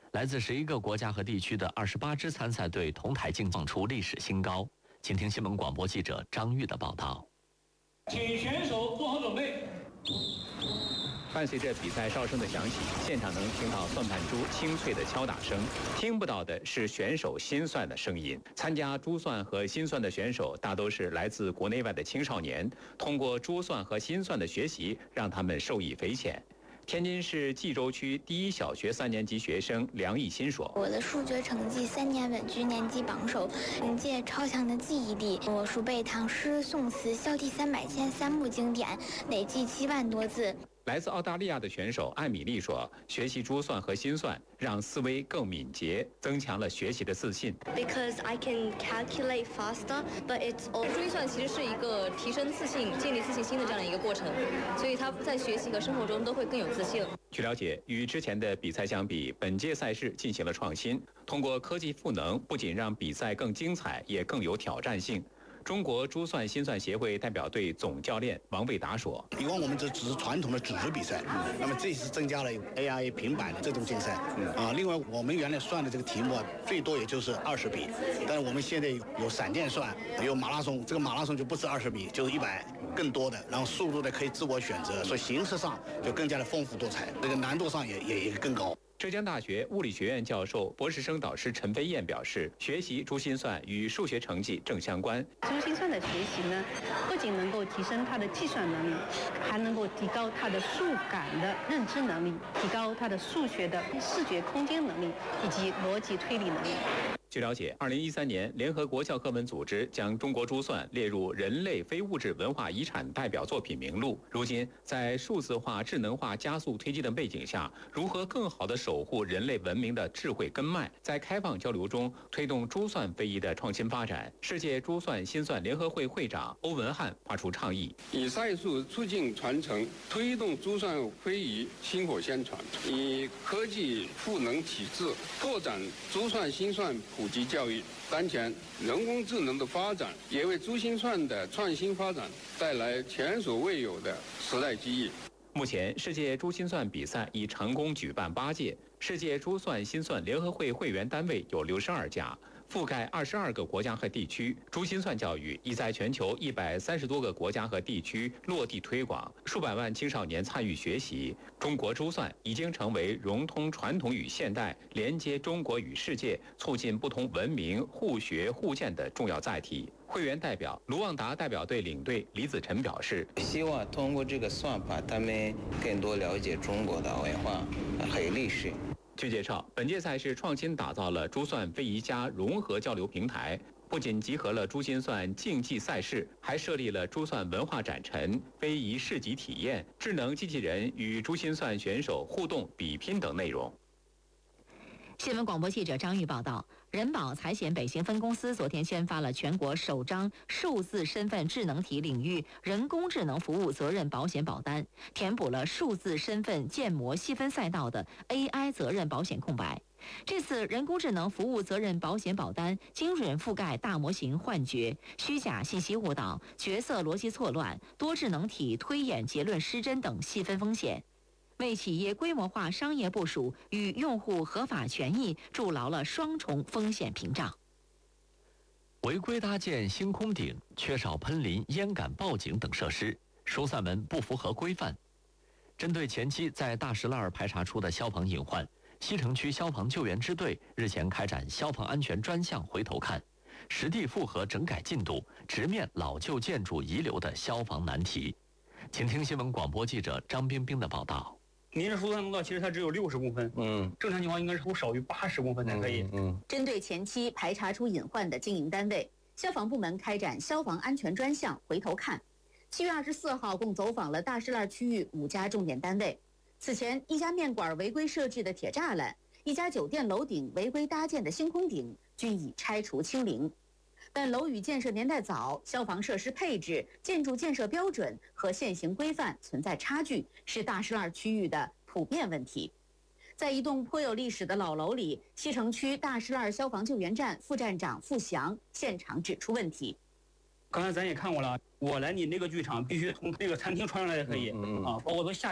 来自11个国家和地区的28支参赛队同台竞放出历史新高。请听新闻广播记者张玉的报道。 请选手做好准备。 伴随着比赛哨声的响起，现场能听到算盘珠清脆的敲打声，听不到的是选手心算的声音。参加珠算和心算的选手大都是来自国内外的青少年，通过珠算和心算的学习，让他们受益匪浅。天津市蓟州区第一小学3年级学生梁艺新说：“ 我的数学成绩3年稳居年级榜首，凭借超强的记忆力，我熟背唐诗宋词孝悌300篇3部经典，累计7万多字。” 来自澳大利亚的选手艾米丽说：“学习珠算和心算，让思维更敏捷，增强了学习的自信。” Because I can calculate faster, but it's all. 珠算其实是一个提升自信、建立自信心的这样的一个过程，所以他在学习和生活中都会更有自信。 据了解，与之前的比赛相比，本届赛事进行了创新，通过科技赋能，不仅让比赛更精彩，也更有挑战性。中国珠算心算协会代表队总教练王卫达说：“ 以往我们这只是传统的纸质比赛，那么这次增加了 AI 平板的自动竞赛。另外我们原来算的这个题目最多也就是20笔，但是我们现在有闪电算，有马拉松，这个马拉松就不是20笔，就是100更多的，然后速度呢可以自我选择，所以形式上就更加的丰富多彩，这个难度上也更高。” 浙江大学物理学院教授、博士生导师陈飞燕表示，学习珠心算与数学成绩正相关。 珠心算的学习呢，不仅能够提升他的计算能力，还能够提高他的数感的认知能力，提高他的数学的视觉空间能力以及逻辑推理能力。 据了解，2013年，联合国教科文组织将中国珠算列入人类非物质文化遗产代表作品名录。如今，在数字化、智能化加速推进的背景下，如何更好地守护人类文明的智慧根脉，在开放交流中推动珠算非遗的创新发展？世界珠算心算联合会会长欧文汉发出倡议： 以赛术促进传承，推动珠算非遗薪火相传；以科技赋能体制，拓展珠算心算普及教育。当前人工智能的发展也为珠心算的创新发展带来前所未有的时代机遇。 目前，世界珠心算比赛已成功举办8届，世界珠算心算联合会会员单位有62家，覆盖22个国家和地区。珠心算教育已在全球130多个国家和地区落地推广，数百万青少年参与学习。中国珠算已经成为融通传统与现代、连接中国与世界、促进不同文明互学互鉴的重要载体。会员代表卢旺达代表队领队李子晨表示：“ 希望通过这个算法，他们更多了解中国的文化还有历史。” 据介绍，本届赛事创新打造了珠算非遗加融合交流平台，不仅集合了珠心算竞技赛事，还设立了珠算文化展陈、非遗市集体验、智能机器人与珠心算选手互动比拼等内容。 新闻广播记者张玉报道，人保财险北新分公司昨天宣发了全国首张数字身份智能体领域人工智能服务责任保险保单，填补了数字身份建模细分赛道的 AI 责任保险空白。这次人工智能服务责任保险保单精准覆盖大模型幻觉、虚假信息误导、角色逻辑错乱、多智能体推演结论失真等细分风险，为企业规模化商业部署与用户合法权益筑牢了双重风险屏障。 违规搭建星空顶，缺少喷淋、烟感报警等设施，疏散门不符合规范。针对前期在大石栏排查出的消防隐患，西城区消防救援支队日前开展消防安全专项回头看，实地复核整改进度，直面老旧建筑遗留的消防难题。请听新闻广播记者张冰冰的报道。 您这疏散通道其实它只有60公分，正常情况应该是不少于80公分才可以。 针对前期排查出隐患的经营单位，消防部门开展消防安全专项回头看。7月24号共走访了大石栏区域5家重点单位。此前，1家面馆违规设置的铁栅栏，1家酒店楼顶违规搭建的星空顶均已拆除清零。但楼宇建设年代早，消防设施配置、建筑建设标准和现行规范存在差距，是大石栏区域的普遍问题。在一栋颇有历史的老楼里，西城区大石栏消防救援站副站长付翔现场指出问题。 刚才咱也看过了，我来你那个剧场必须从那个餐厅穿上来才可以，包括从下